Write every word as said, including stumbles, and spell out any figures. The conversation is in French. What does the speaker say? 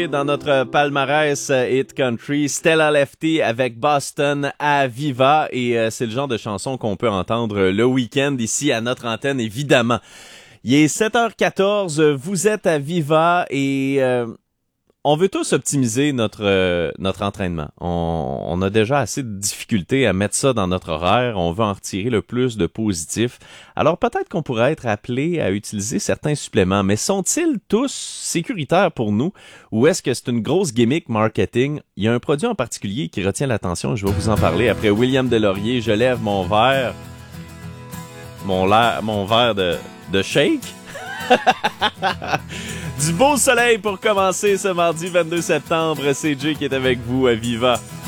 Dans notre palmarès euh, Hit Country, Stella Lefty avec Boston à Viva et euh, c'est le genre de chanson qu'on peut entendre le week-end ici à notre antenne, évidemment. Il est sept heures quatorze, vous êtes à Viva et euh, on veut tous optimiser notre euh, notre entraînement. On, on a déjà assez de difficultés à mettre ça dans notre horaire. On veut en retirer le plus de positif. Alors peut-être qu'on pourrait être appelé à utiliser certains suppléments, mais sont-ils tous sécuritaires pour nous ou est-ce que c'est une grosse gimmick marketing? Il y a un produit en particulier qui retient l'attention. Je vais vous en parler après William Deslauriers. Je lève mon verre, mon, la- mon verre de, de shake. Du beau soleil pour commencer ce mardi vingt-deux septembre. C'est Jay qui est avec vous à Viva.